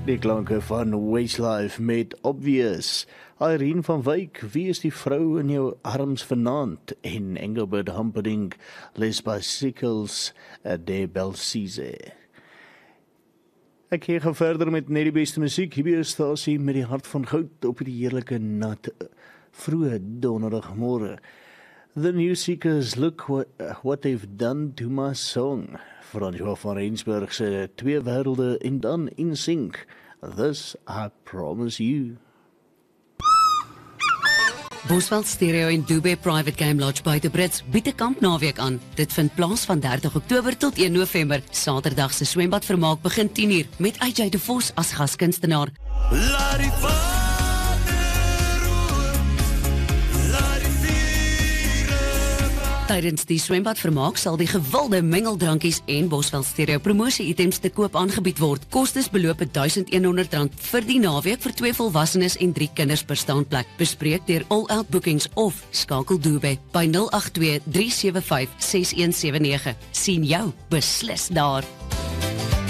Die klanke van Westlife met Obvious. Irene van Wyk, wie is die vrou in jou arms vanaand? En Engelbert Humperdinck, Les Bicycles de Belsize. Ek gaan verder met net die beste musiek. Hier is stasie met die hart van goud op die heerlijke nat vroege donderdagmorgen. The New Seekers, look what they've done to my song. François van Rensburg se twee wêrelde en dan in sync. This I promise you. Bosveld Stereo en Dubai Private Game Lodge buite Brits bied 'n kampnaweek aan. Dit vind plaas van 30 Oktober tot 1 November. Saterdag se swembadvermaak begin 10:00 met AJ de Vos as gaskunstenaar. Tydens die swembadvermaak sal die gewilde mengeldrankies en Bosveld Stereo promosie-items te koop aangebied word. Kostes beloop R1,100 vir die naweek vir 2 volwassenes en 3 kinders per staanplek. Bespreek deur All Out Bookings of skakel Dubai by 082 375 6179. Sien jou beslis daar.